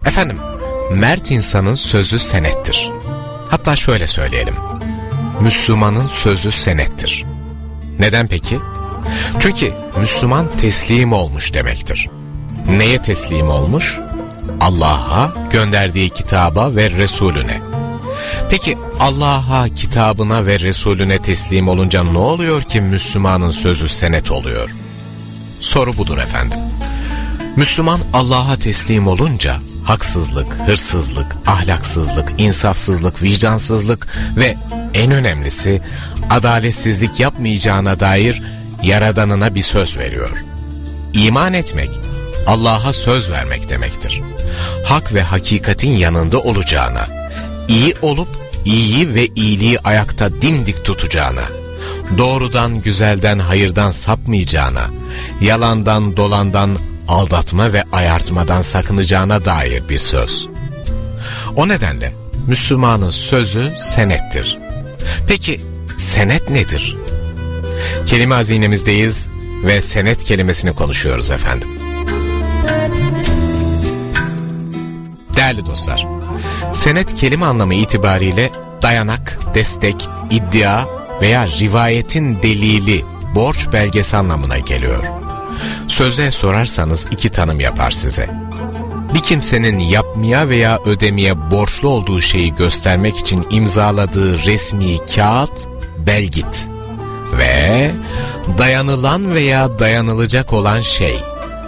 Efendim, mert insanın sözü senettir. Hatta şöyle söyleyelim, Müslümanın sözü senettir. Neden peki? Çünkü Müslüman teslim olmuş demektir. Neye teslim olmuş? Allah'a, gönderdiği kitaba ve Resulüne. Peki Allah'a, kitabına ve Resulüne teslim olunca ne oluyor ki Müslümanın sözü senet oluyor? Soru budur efendim. Müslüman Allah'a teslim olunca haksızlık, hırsızlık, ahlaksızlık, insafsızlık, vicdansızlık ve en önemlisi adaletsizlik yapmayacağına dair Yaradanına bir söz veriyor. İman etmek, Allah'a söz vermek demektir. Hak ve hakikatin yanında olacağına, iyi olup iyiyi ve iyiliği ayakta dimdik tutacağına, doğrudan, güzelden, hayırdan sapmayacağına, yalandan, dolandan, aldatma ve ayartmadan sakınacağına dair bir söz. O nedenle Müslümanın sözü senettir. Peki senet nedir? Kelime hazinemizdeyiz ve senet kelimesini konuşuyoruz efendim. Değerli dostlar, senet kelime anlamı itibariyle dayanak, destek, iddia veya rivayetin delili, borç belgesi anlamına geliyor. Söze sorarsanız iki tanım yapar size. Bir kimsenin yapmaya veya ödemeye borçlu olduğu şeyi göstermek için imzaladığı resmi kağıt, belgit ve dayanılan veya dayanılacak olan şey.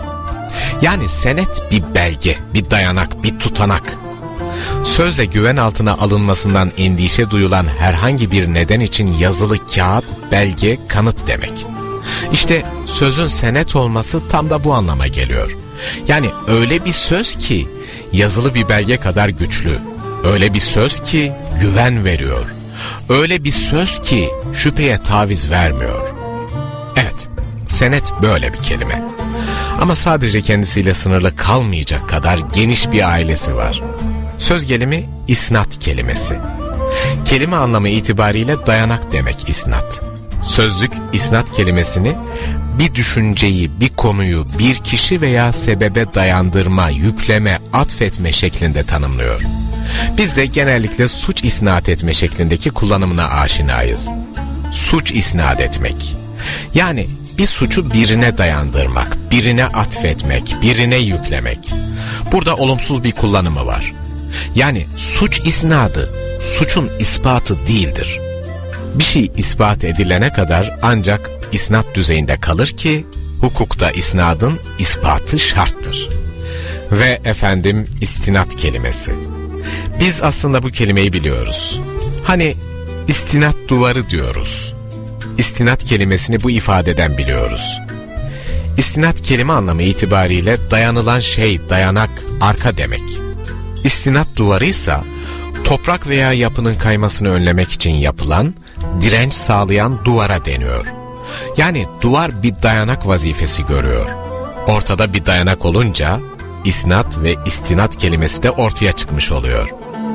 Yani senet bir belge, bir dayanak, bir tutanak. Sözle güven altına alınmasından endişe duyulan herhangi bir neden için yazılı kağıt, belge, kanıt demek. İşte sözün senet olması tam da bu anlama geliyor. Yani öyle bir söz ki yazılı bir belge kadar güçlü. Öyle bir söz ki güven veriyor. Öyle bir söz ki şüpheye taviz vermiyor. Evet, senet böyle bir kelime. Ama sadece kendisiyle sınırlı kalmayacak kadar geniş bir ailesi var. Söz gelimi isnat kelimesi. Kelime anlamı itibariyle dayanak demek isnat. Sözlük isnat kelimesini bir düşünceyi, bir konuyu, bir kişi veya sebebe dayandırma, yükleme, atfetme şeklinde tanımlıyor. Biz de genellikle suç isnat etme şeklindeki kullanımına aşinayız. Suç isnat etmek. Yani bir suçu birine dayandırmak, birine atfetmek, birine yüklemek. Burada olumsuz bir kullanımı var. Yani suç isnadı, suçun ispatı değildir. Bir şey ispat edilene kadar ancak isnat düzeyinde kalır ki hukukta isnadın ispatı şarttır. Ve efendim istinat kelimesi. Biz aslında bu kelimeyi biliyoruz. Hani istinat duvarı diyoruz. İstinat kelimesini bu ifadeden biliyoruz. İstinat kelime anlamı itibariyle dayanılan şey, dayanak, arka demek. İstinat duvarıysa toprak veya yapının kaymasını önlemek için yapılan, direnç sağlayan duvara deniyor. Yani duvar bir dayanak vazifesi görüyor. Ortada bir dayanak olunca isnat ve istinat kelimesi de ortaya çıkmış oluyor.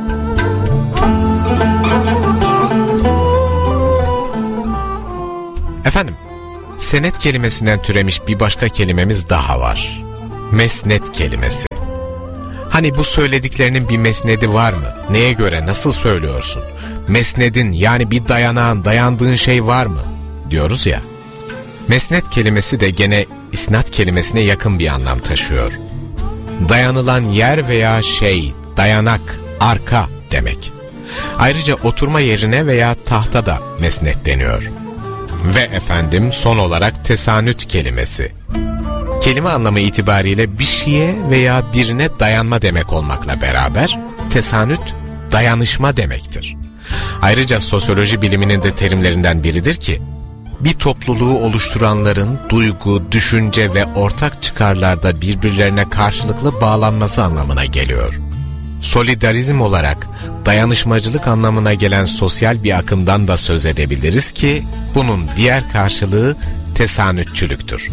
Efendim, senet kelimesinden türemiş bir başka kelimemiz daha var. Mesnet kelimesi. Hani bu söylediklerinin bir mesnedi var mı? Neye göre, nasıl söylüyorsun? Mesnedin, yani bir dayanağın, dayandığın şey var mı? Diyoruz ya. Mesnet kelimesi de gene isnat kelimesine yakın bir anlam taşıyor. Dayanılan yer veya şey, dayanak, arka demek. Ayrıca oturma yerine veya tahta da mesnet deniyor. Ve efendim son olarak tesanüt kelimesi. Kelime anlamı itibariyle bir şeye veya birine dayanma demek olmakla beraber tesanüt dayanışma demektir. Ayrıca sosyoloji biliminin de terimlerinden biridir ki bir topluluğu oluşturanların duygu, düşünce ve ortak çıkarlarda birbirlerine karşılıklı bağlanması anlamına geliyor. Solidarizm olarak dayanışmacılık anlamına gelen sosyal bir akımdan da söz edebiliriz ki bunun diğer karşılığı tesanütçülüktür.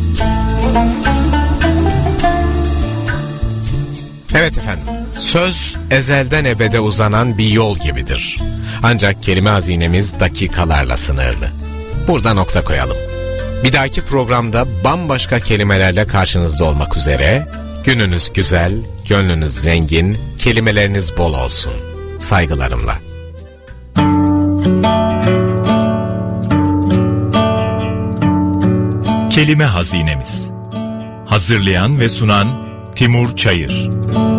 Evet efendim, söz ezelden ebede uzanan bir yol gibidir. Ancak kelime hazinemiz dakikalarla sınırlı. Burada nokta koyalım. Bir dahaki programda bambaşka kelimelerle karşınızda olmak üzere Gününüz güzel, gönlünüz zengin, kelimeleriniz bol olsun. Saygılarımla. Kelime Hazinemiz. Hazırlayan ve sunan Timur Çayır.